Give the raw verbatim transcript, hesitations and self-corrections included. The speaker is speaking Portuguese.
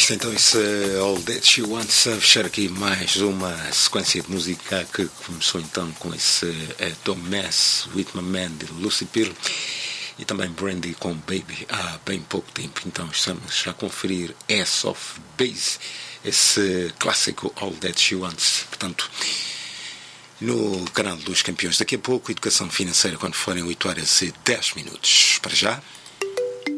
Esta então, isso é All That She Wants, a fechar aqui mais uma sequência de música que começou então com esse é, Don't Mess With My Man de Lucy Pearl e também Brandy com Baby há bem pouco tempo. Então estamos a conferir Ace of Base, esse clássico All That She Wants, portanto, no canal dos campeões. Daqui a pouco, educação financeira, quando forem oito horas e dez minutos. Para já.